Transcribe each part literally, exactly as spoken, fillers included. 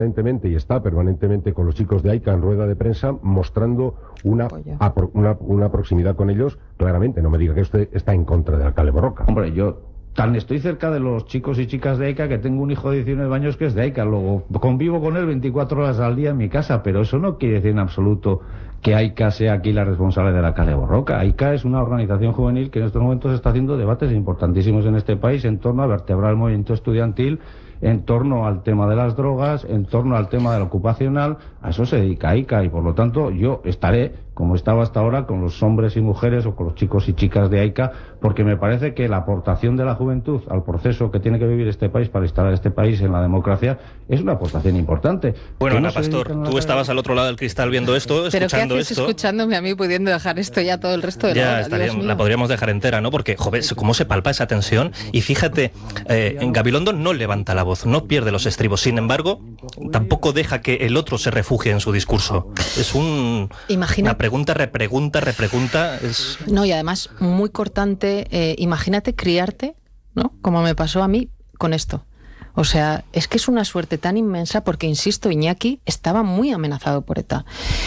permanentemente y está permanentemente con los chicos de AICA en rueda de prensa mostrando una, apro, una, una proximidad con ellos, claramente. No me diga que usted está en contra del alcalde Borroca. Hombre, yo tan estoy cerca de los chicos y chicas de AICA que tengo un hijo de diecinueve años que es de AICA, luego convivo con él veinticuatro horas al día en mi casa, pero eso no quiere decir en absoluto que AICA sea aquí la responsable del alcalde Borroca. AICA es una organización juvenil que en estos momentos está haciendo debates importantísimos en este país en torno a vertebrar el movimiento estudiantil, en torno al tema de las drogas, en torno al tema del ocupacional. A eso se dedica AICA y por lo tanto yo estaré, como estaba hasta ahora, con los hombres y mujeres o con los chicos y chicas de AICA, porque me parece que la aportación de la juventud al proceso que tiene que vivir este país para instalar este país en la democracia es una aportación importante. Bueno, Ana no Pastor, tú estabas al otro lado del cristal viendo esto, ¿Pero escuchando qué haces esto. escuchándome a mí pudiendo dejar esto ya todo el resto de la Ya hora? estaríamos, la podríamos dejar entera, ¿no? Porque, joder, cómo se palpa esa tensión. Y fíjate, eh, en Gabilondo no levanta la voz, no pierde los estribos. Sin embargo, tampoco deja que el otro se refugie en su discurso. Es un, Imagina... una pregunta, repregunta, repregunta. Es... No, y además muy cortante. Eh, imagínate criarte, ¿no? Como me pasó a mí con esto. O sea, es que es una suerte tan inmensa porque, insisto, Iñaki estaba muy amenazado por ETA.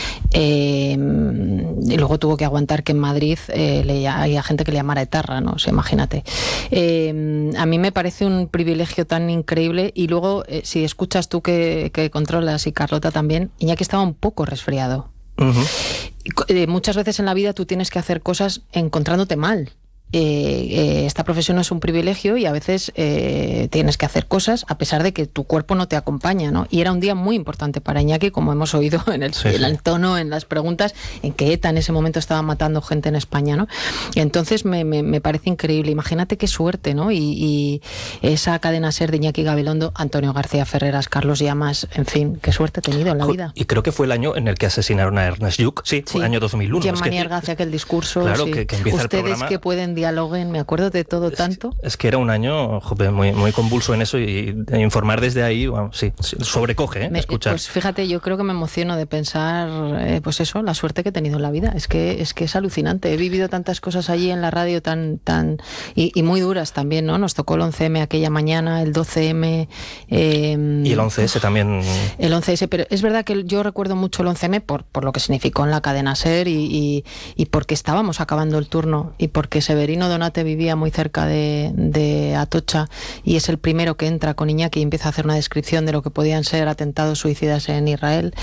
Eh, y luego tuvo que aguantar que en Madrid eh, le, había gente que le llamara etarra, ¿no? O sea, imagínate. Eh, a mí me parece un privilegio tan increíble y luego, eh, si escuchas tú que, que controlas y Carlota también, Iñaki estaba un poco resfriado. Uh-huh. Eh, muchas veces en la vida tú tienes que hacer cosas encontrándote mal. Eh, eh, esta profesión es un privilegio y a veces eh, tienes que hacer cosas a pesar de que tu cuerpo no te acompaña, ¿no? Y era un día muy importante para Iñaki, como hemos oído en el, sí, sí. en el tono, en las preguntas, en que ETA en ese momento estaba matando gente en España, ¿no? Y entonces me, me, me parece increíble. Imagínate qué suerte, ¿no? Y, y esa cadena SER de Iñaki Gabilondo, Antonio García Ferreras, Carlos Llamas, en fin, qué suerte he tenido en la vida. Y creo que fue el año en el que asesinaron a Ernest Lluch. Sí, fue sí. el año dos mil uno. Gemma es que, Nierga hace aquel discurso. Claro, sí. que, que empieza Ustedes el programa. que pueden dialoguen, me acuerdo de todo es, tanto. Es que era un año joder, muy, muy convulso en eso y, y informar desde ahí, bueno, sí, sí, sobrecoge, ¿eh? Me, escuchar. Pues fíjate, yo creo que me emociono de pensar, eh, pues eso, la suerte que he tenido en la vida. Es que es que es alucinante. He vivido tantas cosas allí en la radio tan tan y, y muy duras también, ¿no? Nos tocó el once eme aquella mañana, el doce eme. Eh, y el once ese también. El once ese, pero es verdad que yo recuerdo mucho el once eme por, por lo que significó en la cadena SER y, y, y porque estábamos acabando el turno y porque Severino Donate vivía muy cerca de, de Atocha y es el primero que entra con Iñaki y empieza a hacer una descripción de lo que podían ser atentados suicidas en Israel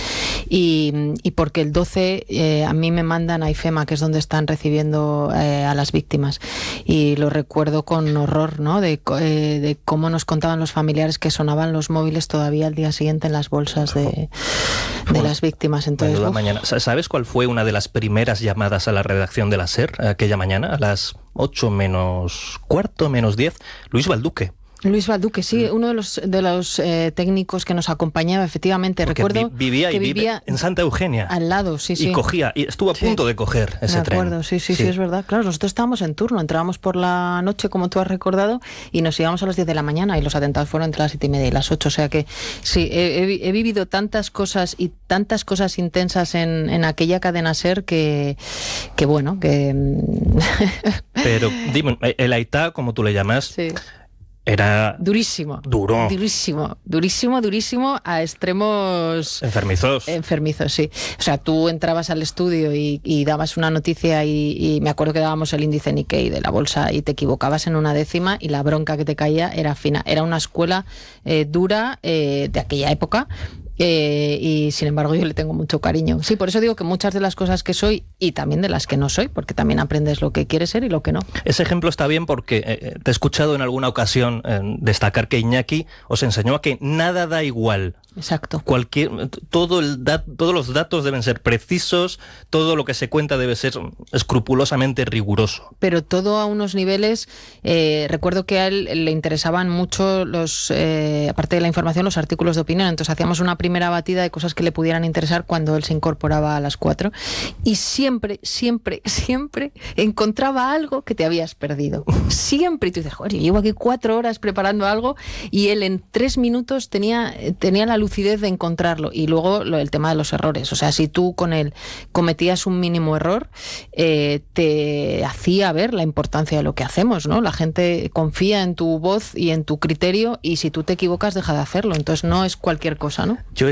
y, y porque el doce eh, a mí me mandan a IFEMA, que es donde están recibiendo eh, a las víctimas y lo recuerdo con horror, ¿no? De, eh, de cómo nos contaban los familiares que sonaban los móviles todavía al día siguiente en las bolsas de, de las víctimas. Entonces, mañana. ¿Sabes cuál fue una de las primeras llamadas a la redacción de la SER aquella mañana? A las ocho menos cuarto, menos diez, Luis Balduque. Luis Balduque, sí, uno de los de los eh, técnicos que nos acompañaba, efectivamente. Porque recuerdo vi, vivía que y vivía vive en Santa Eugenia. Al lado, sí, sí. Y cogía, y estuvo a punto sí. de coger ese tren. De acuerdo, sí, sí, sí, sí, es verdad. Claro, nosotros estábamos en turno, entrábamos por la noche, como tú has recordado, y nos íbamos a las diez de la mañana, y los atentados fueron entre las siete y media y las ocho, o sea que sí, he, he, he vivido tantas cosas y tantas cosas intensas en, en aquella cadena SER que, que bueno, que... Pero dime, el Aitá, como tú le llamas... Sí. Era durísimo, duro, durísimo, durísimo, durísimo a extremos enfermizos. Enfermizos, sí. O sea, tú entrabas al estudio y, y dabas una noticia y, y me acuerdo que dábamos el índice Nikkei de la bolsa y te equivocabas en una décima y la bronca que te caía era fina. Era una escuela eh, dura eh, de aquella época. Eh, y sin embargo yo le tengo mucho cariño. Sí, por eso digo que muchas de las cosas que soy y también de las que no soy, porque también aprendes lo que quieres ser y lo que no. Ese ejemplo está bien porque eh, te he escuchado en alguna ocasión eh, destacar que Iñaki os enseñó a que nada da igual. Exacto. Cualquier, todo el dat, todos los datos deben ser precisos, todo lo que se cuenta debe ser escrupulosamente riguroso. Pero todo a unos niveles, eh, recuerdo que a él le interesaban mucho los, eh, aparte de la información, los artículos de opinión, entonces hacíamos una primera batida de cosas que le pudieran interesar cuando él se incorporaba a las cuatro y siempre, siempre, siempre encontraba algo que te habías perdido. Siempre, y tú dices, joder, yo llevo aquí cuatro horas preparando algo y él en tres minutos tenía, tenía la lucidez de encontrarlo. Y luego lo, el tema de los errores. O sea, si tú con él cometías un mínimo error, eh, te hacía ver la importancia de lo que hacemos, ¿no? La gente confía en tu voz y en tu criterio, y si tú te equivocas, deja de hacerlo. Entonces no es cualquier cosa, ¿no? Yo